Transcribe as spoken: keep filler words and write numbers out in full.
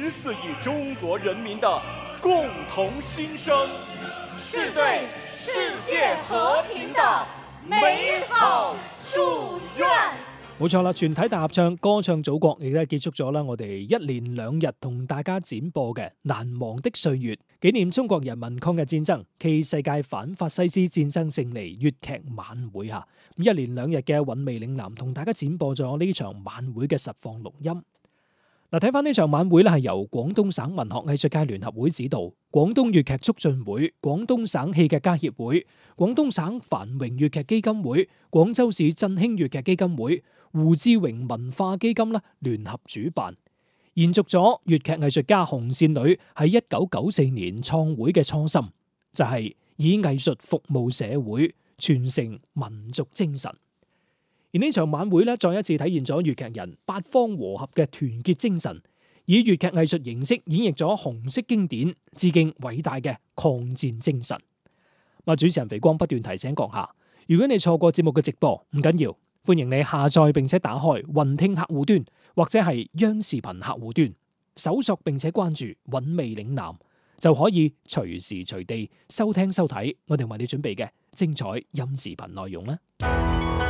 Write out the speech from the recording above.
十四亿中國人民的共同心聲， 是對世界和平的美好祝願。 冇錯啦，全體大合唱歌唱祖國亦都係結束咗啦。我哋一連兩日同大家展播嘅難忘的歲月，紀念中國人民抗日戰爭暨世界反法西斯戰爭勝利粵劇晚會吓。咁一連兩日嘅韻味嶺南同大家展播咗呢場晚會嘅實況錄音。嗱，睇翻呢場晚會咧，係由廣東省文學藝術界聯合會指導，廣東粵劇促進會、廣東省戲劇家協會、廣東省繁榮粵劇基金會、廣州市振興粵劇基金會、胡志榮文化基金啦聯合主辦，延續咗粵劇藝術家紅線女喺一九九四年創會嘅初心，就係以藝術服務社會，傳承民族精神。而呢場晚會咧，再一次體現咗粵劇人八方和合嘅團結精神，以粵劇藝術形式演繹咗紅色經典，致敬偉大嘅抗戰精神。啊，主持人肥光不斷提醒閣下，如果你錯過節目嘅直播，唔緊要，歡迎你下載並且打開雲聽客戶端或者係央視頻客戶端，搜索並且關注韻味嶺南，就可以隨時隨地收聽收睇我哋為你準備嘅精彩音視頻內容啦。